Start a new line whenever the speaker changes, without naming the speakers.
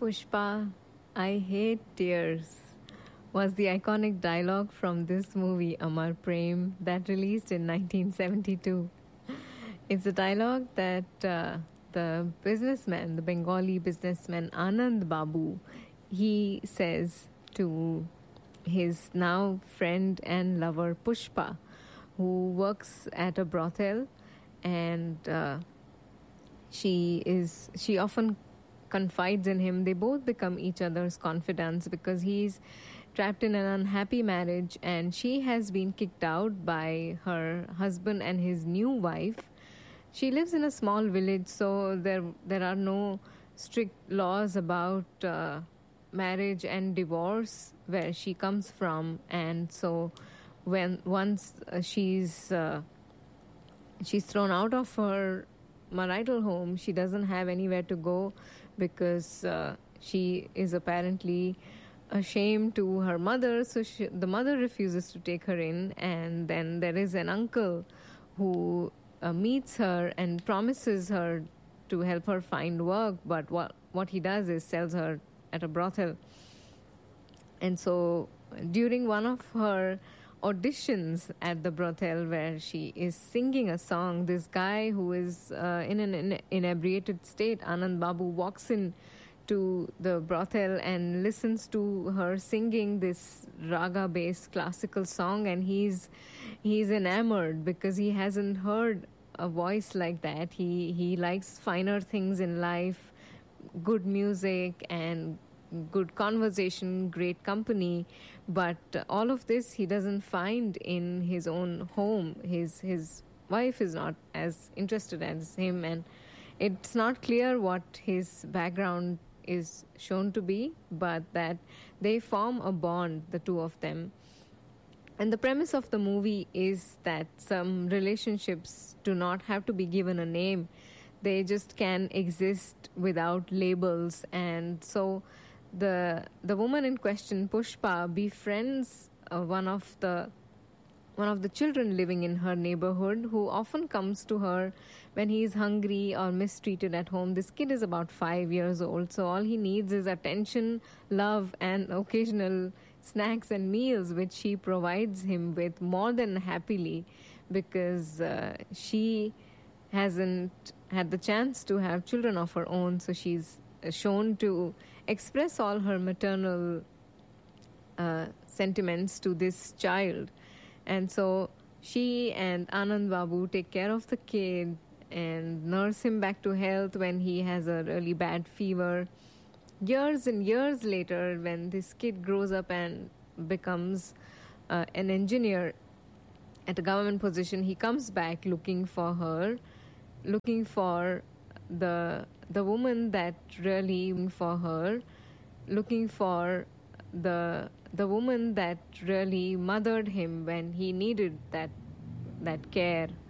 Pushpa, I hate tears was the iconic dialogue from this movie Amar Prem that released in 1972. It's a dialogue that the businessman, the Bengali businessman Anand Babu, he says to his now friend and lover Pushpa, who works at a brothel, and she often confides in him. They both become each other's confidants because he's trapped in an unhappy marriage and she has been kicked out by her husband and his new wife. She lives in a small village, so there are no strict laws about marriage and divorce where she comes from, and so when once she's thrown out of her marital home, she doesn't have anywhere to go because she is apparently ashamed to her mother, so the mother refuses to take her in, and then there is an uncle who meets her and promises her to help her find work, but what he does is sells her at a brothel. And so during one of her auditions at the brothel where she is singing a song, this guy who is in an inebriated state, Anand Babu, walks in to the brothel and listens to her singing this raga based classical song, and he's enamored because he hasn't heard a voice like that. He likes finer things in life, good music and good conversation, great company, but all of this he doesn't find in his own home. His wife is not as interested as him, and it's not clear what his background is shown to be, but that they form a bond, the two of them. And the premise of the movie is that some relationships do not have to be given a name. They just can exist without labels. And so the woman in question, Pushpa, befriends one of the children living in her neighborhood, who often comes to her when he is hungry or mistreated at home. This kid is about 5 years old, so all he needs is attention, love, and occasional snacks and meals, which she provides him with more than happily, because she hasn't had the chance to have children of her own, so she's shown to express all her maternal sentiments to this child. And so she and Anand Babu take care of the kid and nurse him back to health when he has a really bad fever. Years and years later, when this kid grows up and becomes an engineer at a government position, he comes back looking for her, looking for the woman that really for her, looking for the woman that really mothered him when he needed that care.